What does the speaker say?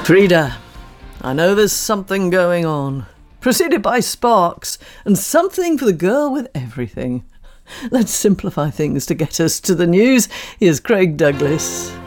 Frida, I know there's something going on. Preceded by sparks and something for the girl with everything. Let's simplify things to get us to the news. Here's Craig Douglas.